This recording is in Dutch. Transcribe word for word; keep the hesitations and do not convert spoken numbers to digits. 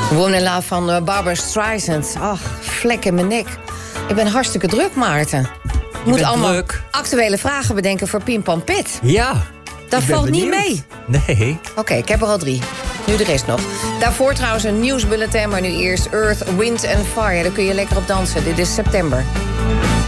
Woman in Love van uh, Barbara Streisand. Ach, vlek in mijn nek. Ik ben hartstikke druk, Maarten. Ik moet allemaal druk. actuele vragen bedenken voor Pim Pam Pit. Ja. Dat valt benieuwd. niet mee. Nee. Oké, okay, ik heb er al drie. Nu de rest nog. Daarvoor trouwens een nieuwsbulletin, maar nu eerst Earth, Wind and Fire. Daar kun je lekker op dansen. Dit is September.